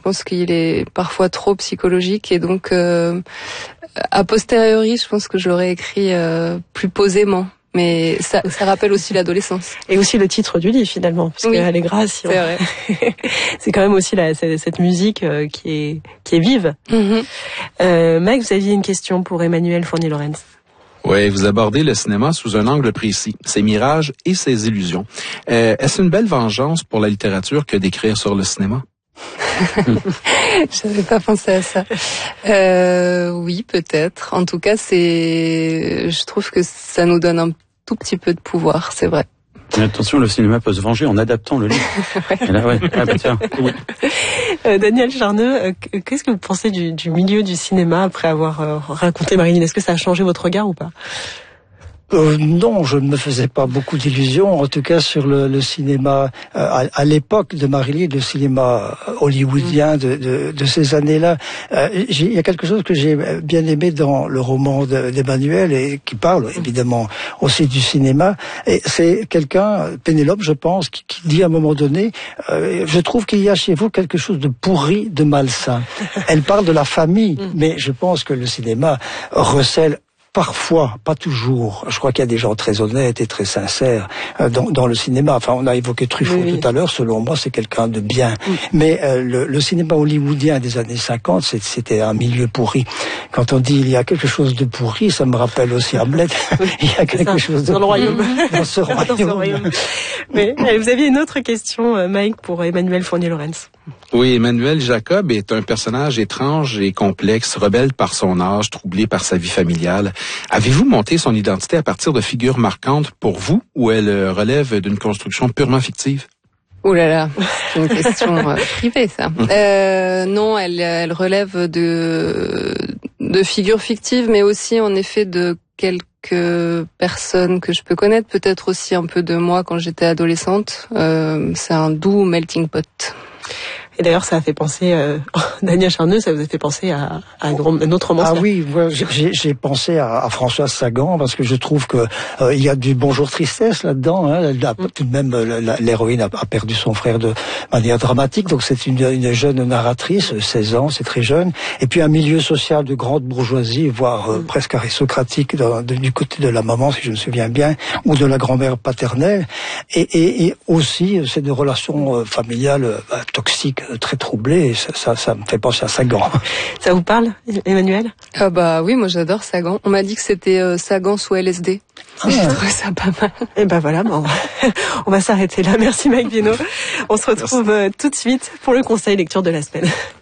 pense qu'il est parfois trop psychologique et donc a posteriori, je pense que je l'aurais écrit plus posément. Mais ça rappelle aussi l'adolescence. Et aussi le titre du livre finalement, parce que Allegra, c'est vrai. C'est quand même aussi cette musique qui est vive. Mike, vous aviez une question pour Emmanuelle Fournier-Laurens. Oui, vous abordez le cinéma sous un angle précis, ses mirages et ses illusions. Est-ce une belle vengeance pour la littérature que d'écrire sur le cinéma? J'avais pas pensé à ça. Oui, peut-être. En tout cas, je trouve que ça nous donne un tout petit peu de pouvoir, c'est vrai. Mais attention, le cinéma peut se venger en adaptant le livre. Et là, tiens, oui. Daniel Charneux, qu'est-ce que vous pensez du milieu du cinéma après avoir raconté Marilyn? Est-ce que ça a changé votre regard ou pas? Non, je ne me faisais pas beaucoup d'illusions, en tout cas sur le cinéma à l'époque de Marilyn, le cinéma hollywoodien de ces années-là. Il y a quelque chose que j'ai bien aimé dans le roman d'Emmanuel et qui parle évidemment aussi du cinéma. Et c'est quelqu'un, Pénélope, je pense, qui dit à un moment donné, je trouve qu'il y a chez vous quelque chose de pourri, de malsain. Elle parle de la famille, mais je pense que le cinéma recèle parfois, pas toujours. Je crois qu'il y a des gens très honnêtes et très sincères dans le cinéma. Enfin, on a évoqué Truffaut tout à l'heure. Selon moi, c'est quelqu'un de bien. Mais le cinéma hollywoodien des années 50, c'était un milieu pourri. Quand on dit il y a quelque chose de pourri, ça me rappelle aussi Hamlet. Il y a quelque chose de dans le royaume. Dans ce royaume. Mais vous aviez une autre question, Mike, pour Emmanuelle Fournier-Laurens. Oui, Emmanuel Jacob est un personnage étrange et complexe, rebelle par son âge, troublé par sa vie familiale. Avez-vous monté son identité à partir de figures marquantes pour vous ou elle relève d'une construction purement fictive? Oh là là, c'est une question privée ça. Non, elle relève de figures fictives, mais aussi en effet de quelques personnes que je peux connaître, peut-être aussi un peu de moi quand j'étais adolescente. C'est un doux melting pot. Et d'ailleurs, ça a fait penser, Daniel Charneux, ça vous a fait penser à un autre roman. Ah oui, j'ai pensé à Françoise Sagan parce que je trouve que il y a du Bonjour Tristesse là-dedans. Hein. Tout de même, l'héroïne a perdu son frère de manière dramatique, donc c'est une jeune narratrice, 16 ans, c'est très jeune. Et puis un milieu social de grande bourgeoisie, voire presque aristocratique du côté de la maman, si je me souviens bien, ou de la grand-mère paternelle. Et aussi, c'est des relations familiales toxiques, très troublé, ça me fait penser à Sagan. Ça vous parle, Emmanuel? Ah bah oui, moi j'adore Sagan. On m'a dit que c'était Sagan sous LSD. Je trouve ça pas mal. Et ben voilà, on va s'arrêter là. Merci Mike Vieno. On se retrouve tout de suite pour le conseil lecture de la semaine.